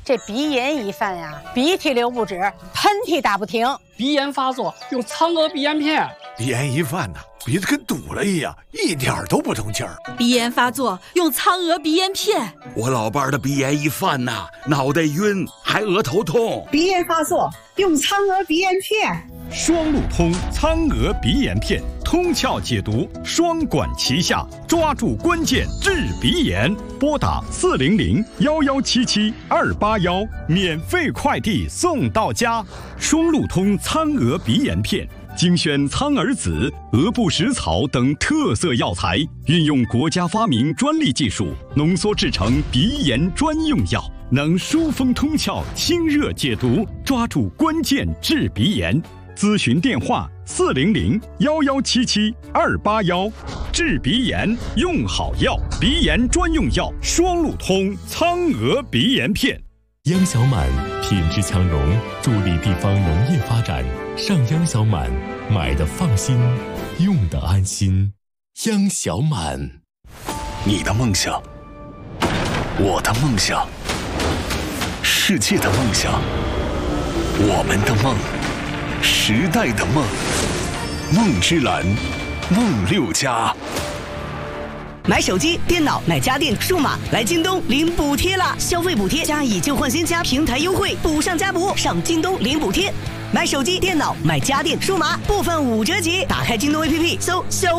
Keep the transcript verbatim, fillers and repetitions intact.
这鼻炎一犯呀，鼻涕流不止，喷嚏打不停。 鼻炎发作用苍娥鼻炎片。 鼻炎一犯呢，鼻子跟堵了一样，一点都不通气儿。 鼻炎发作用苍娥鼻炎片。 我老伴儿的鼻炎一犯呐，脑袋晕，还额头痛。 鼻炎发作用苍娥鼻炎片。 双路通苍娥鼻炎片，通窍解毒，双管齐下，抓住关键治鼻炎。拨打四零零幺幺七七二八幺，免费快递送到家。双路通苍娥鼻炎片，精选苍耳子、鹅不食草等特色药材，运用国家发明专利技术，浓缩制成鼻炎专用药，能疏风通窍、清热解毒，抓住关键治鼻炎。咨询电话：四零零幺幺七七二八幺。治鼻炎用好药，鼻炎专用药双路通苍娥鼻炎片。 央小满品质强融，助力地方农业发展。上央小满，买的放心，用的安心。央小满。 你的梦想，我的梦想，世界的梦想，我们的梦，时代的梦，梦之蓝，梦六家。 买手机、电脑、买家电、数码，来京东领补贴啦！消费补贴加以旧换新加平台优惠，补上加补，上京东领补贴。买手机、电脑、买家电、数码，部分五折起。打开京东 A P P， 搜小